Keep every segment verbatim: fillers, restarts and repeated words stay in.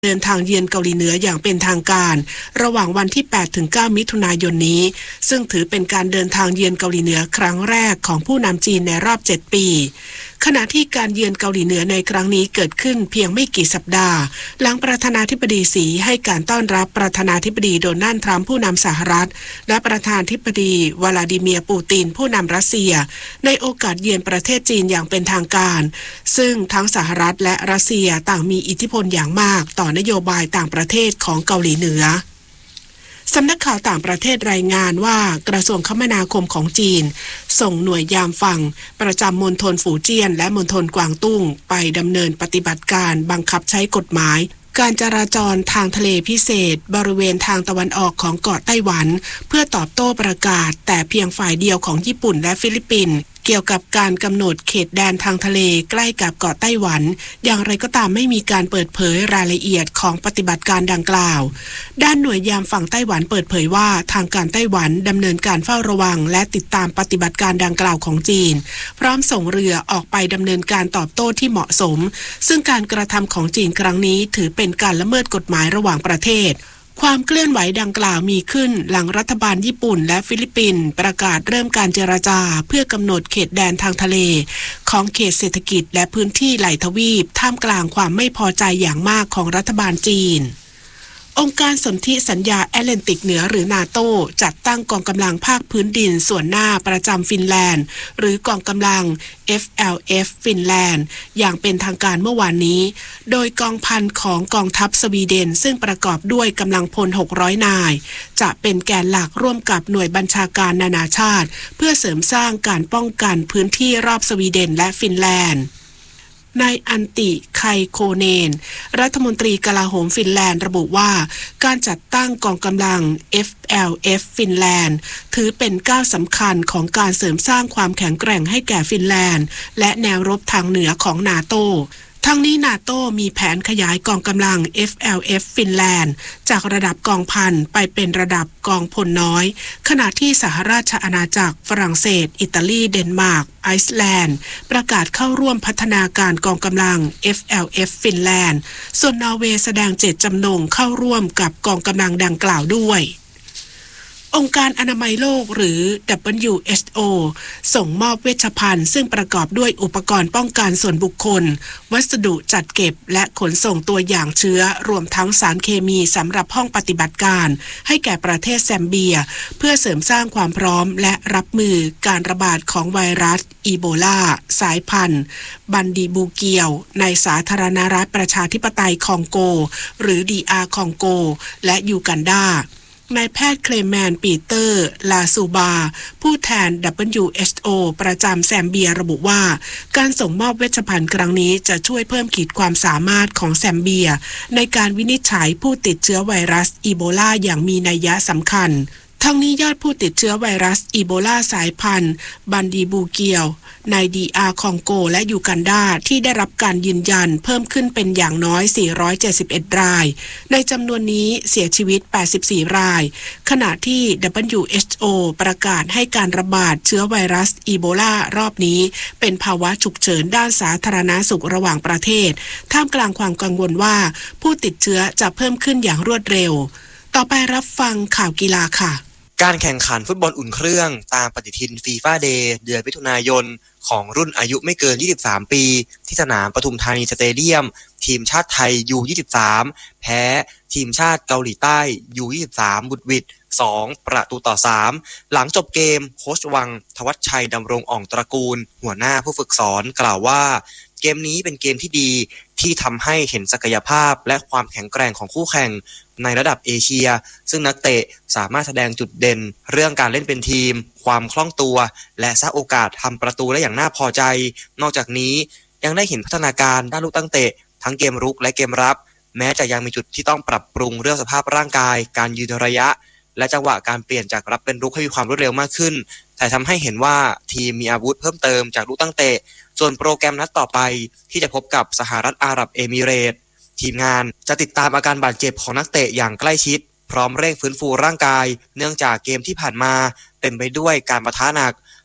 เดินทางเยือนเกาหลีเหนืออย่างเป็นทางการระหว่างวันที่ แปดถึงเก้า มิถุนายนนี้ซึ่งถือเป็นการเดินทางเยือนเกาหลีเหนือครั้งแรกของผู้นำจีนในรอบเจ็ดปีขณะที่การเยือนเกาหลีเหนือในครั้งนี้เกิดขึ้นเพียงไม่กี่สัปดาห์หลังประธานาธิบดีสีให้การต้อนรับประธานาธิบดีโดนัลด์ทรัมป์ผู้นำสหรัฐและประธานาธิบดีวลาดิเมียร์ปูตินผู้นำรัสเซียในโอกาสเยือนประเทศจีนอย่างเป็นทางการซึ่งทั้งสหรัฐและรัสเซียต่างมีอิทธิพลอย่างมากต่อนโยบายต่างประเทศของเกาหลีเหนือสำนักข่าวต่างประเทศรายงานว่ากระทรวงคมนาคมของจีนส่งหน่วยยามฟังประจำมณฑลฝูเจี้ยนและมณฑลกวางตุ้งไปดำเนินปฏิบัติการบังคับใช้กฎหมายการจราจรทางทะเลพิเศษบริเวณทางตะวันออกของเกาะไต้หวันเพื่อตอบโต้ประกาศแต่เพียงฝ่ายเดียวของญี่ปุ่นและฟิลิปปินส์เกี่ยวกับการกำหนดเขตแดนทางทะเลใกล้กับเกาะไต้หวันอย่างไรก็ตามไม่มีการเปิดเผยรายละเอียดของปฏิบัติการดังกล่าวด้านหน่วยยามฝั่งไต้หวันเปิดเผยว่าทางการไต้หวันดำเนินการเฝ้าระวังและติดตามปฏิบัติการดังกล่าวของจีนพร้อมส่งเรือออกไปดำเนินการตอบโต้ที่เหมาะสมซึ่งการกระทำของจีนครั้งนี้ถือเป็นการละเมิดกฎหมายระหว่างประเทศความเคลื่อนไหวดังกล่าวมีขึ้นหลังรัฐบาลญี่ปุ่นและฟิลิปปินส์ประกาศเริ่มการเจรจาเพื่อกำหนดเขตแดนทางทะเลของเขตเศรษฐกิจและพื้นที่ไหลทวีปท่ามกลางความไม่พอใจอย่างมากของรัฐบาลจีนองค์การสนธิสัญญาแอตแลนติกเหนือหรือนาโต้จัดตั้งกองกำลังภาคพื้นดินส่วนหน้าประจำฟินแลนด์หรือกองกำลัง เอฟ แอล เอฟ ฟินแลนด์อย่างเป็นทางการเมื่อวานนี้โดยกองพันของกองทัพสวีเดนซึ่งประกอบด้วยกำลังพลหกร้อยนายจะเป็นแกนหลักร่วมกับหน่วยบัญชาการนานาชาติเพื่อเสริมสร้างการป้องกันพื้นที่รอบสวีเดนและฟินแลนด์นายอันติไคโคเนนรัฐมนตรีกลาโหมฟินแลนด์ระบุว่าการจัดตั้งกองกำลัง เอฟ แอล เอฟ ฟินแลนด์ถือเป็นก้าวสำคัญของการเสริมสร้างความแข็งแกร่งให้แก่ฟินแลนด์และแนวรบทางเหนือของนาโต้ทั้งนี้นาโต้มีแผนขยายกองกำลัง เอฟ แอล เอฟ ฟินแลนด์จากระดับกองพันไปเป็นระดับกองพลน้อยขณะที่สหราชอาณาจักรฝรั่งเศสอิตาลีเดนมาร์กไอซ์แลนด์ประกาศเข้าร่วมพัฒนาการกองกำลัง เอฟ แอล เอฟ ฟินแลนด์ส่วนนอร์เวย์แสดงเจตจำนงเข้าร่วมกับกองกำลังดังกล่าวด้วยองค์การอนามัยโลกหรือ ดับเบิลยู เอช โอ ส่งมอบเวชภัณฑ์ซึ่งประกอบด้วยอุปกรณ์ป้องกันส่วนบุคคลวัสดุจัดเก็บและขนส่งตัวอย่างเชื้อรวมทั้งสารเคมีสำหรับห้องปฏิบัติการให้แก่ประเทศแซมเบียเพื่อเสริมสร้างความพร้อมและรับมือการระบาดของไวรัสอีโบลาสายพันธุ์บันดีบูเกียวในสาธารณรัฐประชาธิปไตยคองโกหรือ ดี อาร์ คองโกและยูกันดานายแพทย์เคลแมนปีเตอร์ลาซูบาผู้แทน ดับเบิลยู เอช โอ ประจำแซมเบียระบุว่าการส่งมอบเวชภัณฑ์ครั้งนี้จะช่วยเพิ่มขีดความสามารถของแซมเบียในการวินิจฉัยผู้ติดเชื้อไวรัสอีโบลาอย่างมีนัยยะสำคัญทั้งนี้ยอดผู้ติดเชื้อไวรัสอีโบลาสายพันธุ์บันดีบูเกียวใน ดี อาร์ คองโกและยูกันดาที่ได้รับการยืนยันเพิ่มขึ้นเป็นอย่างน้อยสี่ร้อยเจ็ดสิบเอ็ดรายในจำนวนนี้เสียชีวิตแปดสิบสี่รายขณะที่ ดับเบิลยู เอช โอ ประกาศให้การระบาดเชื้อไวรัสอีโบลารอบนี้เป็นภาวะฉุกเฉินด้านสาธารณสุขระหว่างประเทศท่ามกลางความกังวลว่าผู้ติดเชื้อจะเพิ่มขึ้นอย่างรวดเร็วต่อไปรับฟังข่าวกีฬาค่ะการแข่งขันฟุตบอลอุ่นเครื่องตามปฏิทินฟีฟ่าเดย์เดือนมิถุนายนของรุ่นอายุไม่เกินยี่สิบสามปีที่สนามปทุมธานีสเตเดียมทีมชาติไทย ยู ยี่สิบสาม แพ้ทีมชาติเกาหลีใต้ ยู ยี่สิบสาม บุดหวิดสองประตูต่อสามหลังจบเกมโค้ชวังทวัชชัยดำรงอ่องตระกูลหัวหน้าผู้ฝึกสอนกล่าวว่าเกมนี้เป็นเกมที่ดีที่ทำให้เห็นศักยภาพและความแข็งแกร่งของคู่แข่งในระดับเอเชียซึ่งนักเตะสามารถแสดงจุดเด่นเรื่องการเล่นเป็นทีมความคล่องตัวและสร้างโอกาสทำประตูได้อย่างน่าพอใจนอกจากนี้ยังได้เห็นพัฒนาการด้านลูกตั้งเตะทั้งเกมรุกและเกมรับแม้จะยังมีจุดที่ต้องปรับปรุงเรื่องสภาพร่างกายการยืนระยะและจังหวะการเปลี่ยนจากรับเป็นรุกให้มีความรวดเร็วมากขึ้นแต่ทำให้เห็นว่าทีมมีอาวุธเพิ่มเติมจากลูกตั้งเตะส่วนโปรแกรมนัดต่อไปที่จะพบกับสหรัฐอาหรับเอมิเรตส์ทีมงานจะติดตามอาการบาดเจ็บของนักเตะอย่างใกล้ชิดพร้อมเร่งฟื้นฟูร่างกายเนื่องจากเกมที่ผ่านมาเต็มไปด้วยการปะทะหนัก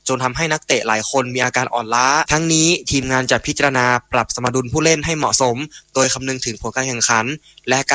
จนทำให้นักเตะหลายคนมีอาการอ่อนล้าทั้งนี้ทีมงานจะพิจารณาปรับสมดุลผู้เล่นให้เหมาะสมโดยคำนึงถึงผลการแข่งขันและการ